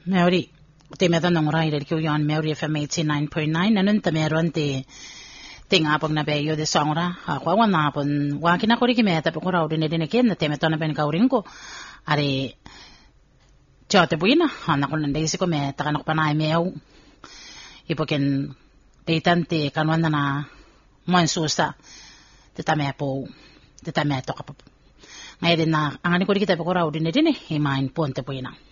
Meori, te me tanong rai re kiu yon Meori FM 89.9 nanun te meron te nga pag na beyo de songra ako wana pon wa kina ko ri me ta ko raw din din ken te me tan ben ka uring ko are chote buina ana ko nande si ko me ta kanok panay mew ipoken te tante kanwan na mon susa te ta me po te ta me to ka ngayon na angani ko ri kita ko raw din din e main ponte buina